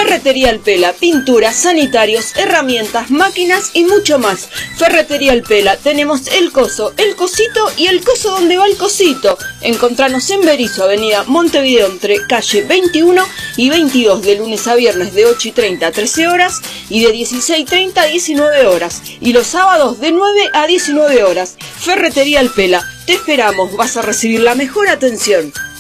Ferretería El Pela, pinturas, sanitarios, herramientas, máquinas y mucho más. Ferretería El Pela, tenemos el coso, el cosito y el coso donde va el cosito. Encontranos en Berisso, avenida Montevideo, entre calle 21 y 22, de lunes a viernes de 8:30 a 13 horas y de 16:30 a 19 horas. Y los sábados de 9 a 19 horas. Ferretería El Pela, te esperamos, vas a recibir la mejor atención.